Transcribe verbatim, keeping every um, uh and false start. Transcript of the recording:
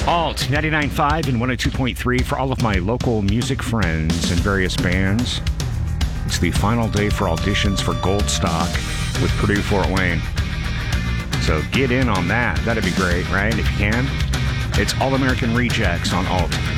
Alt ninety-nine point five and one oh two point three for all of my local music friends and various bands. It's the final day for auditions for Goldstock with Purdue Fort Wayne. So get in on that. That'd be great, right? If you can. It's All American Rejects on Alt.